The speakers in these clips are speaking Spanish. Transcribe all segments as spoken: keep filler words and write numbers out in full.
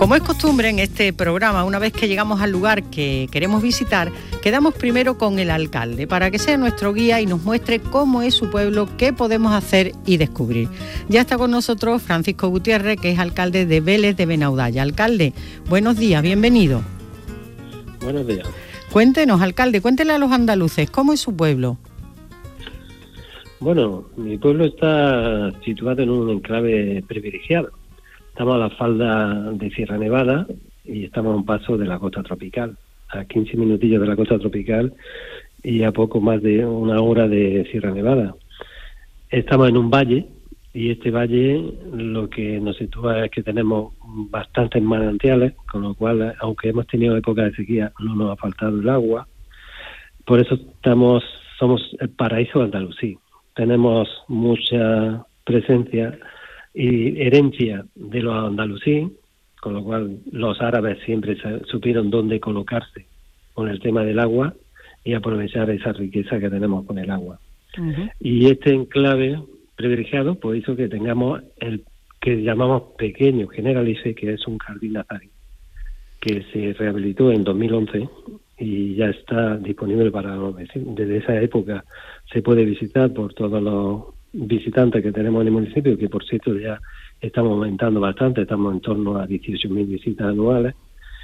Como es costumbre en este programa, una vez que llegamos al lugar que queremos visitar, quedamos primero con el alcalde para que sea nuestro guía y nos muestre cómo es su pueblo, qué podemos hacer y descubrir. Ya está con nosotros Francisco Gutiérrez, que es alcalde de Vélez de Benaudalla. Alcalde, buenos días, bienvenido. Buenos días. Cuéntenos, alcalde, cuéntele a los andaluces, ¿cómo es su pueblo? Bueno, mi pueblo está situado en un enclave privilegiado. Estamos a la falda de Sierra Nevada y estamos a un paso de la costa tropical, a quince minutillos de la costa tropical y a poco más de una hora de Sierra Nevada. Estamos en un valle y este valle lo que nos sitúa es que tenemos bastantes manantiales, con lo cual, aunque hemos tenido época de sequía, no nos ha faltado el agua. Por eso estamos somos el paraíso andalusí. Tenemos mucha presencia y herencia de los andalusí, con lo cual los árabes siempre supieron dónde colocarse con el tema del agua y aprovechar esa riqueza que tenemos con el agua. Uh-huh. Y este enclave privilegiado pues hizo que tengamos el que llamamos pequeño Generalife, que es un jardín nazarí, que se rehabilitó en dos mil once y ya está disponible para los vecinos. Desde esa época se puede visitar por todos los visitantes que tenemos en el municipio, que por cierto ya estamos aumentando bastante, estamos en torno a dieciocho mil visitas anuales.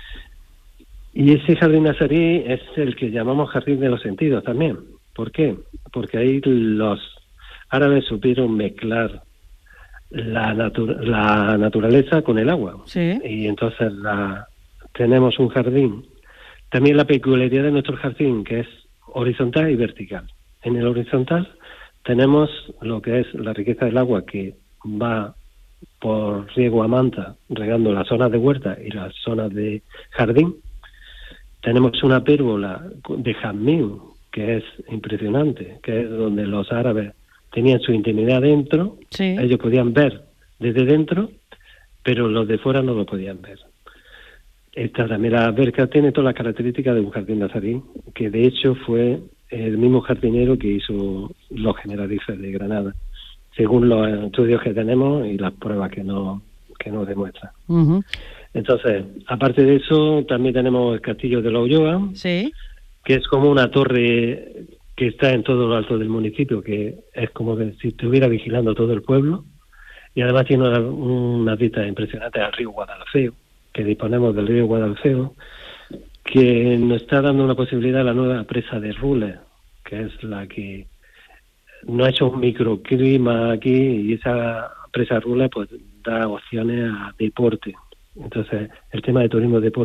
Y ese jardín nazarí es el que llamamos jardín de los sentidos también. ¿Por qué? Porque ahí los árabes supieron mezclar la, natu- la naturaleza con el agua. Sí. Y entonces la, tenemos un jardín. También la peculiaridad de nuestro jardín, que es horizontal y vertical. En el horizontal tenemos lo que es la riqueza del agua que va por riego a manta, regando las zonas de huerta y las zonas de jardín. Tenemos una pérgola de jazmín, que es impresionante, que es donde los árabes tenían su intimidad dentro, sí. Ellos podían ver desde dentro, pero los de fuera no lo podían ver. Esta también la alberca tiene todas las características de un jardín nazarí, que de hecho fue el mismo jardinero que hizo los Generalifes de Granada, según los estudios que tenemos y las pruebas que nos que nos demuestran. Uh-huh. Entonces, aparte de eso, también tenemos el Castillo de la Ulloa, sí. Que es como una torre que está en todo lo alto del municipio, que es como que si estuviera vigilando todo el pueblo, y además tiene una, una vista impresionante al río Guadalfeo, que disponemos del río Guadalfeo, que nos está dando una posibilidad a la nueva presa de Rules, que es la que no ha hecho un microclima aquí, y esa presa Rules pues da opciones a deporte. Entonces, el tema de turismo deporte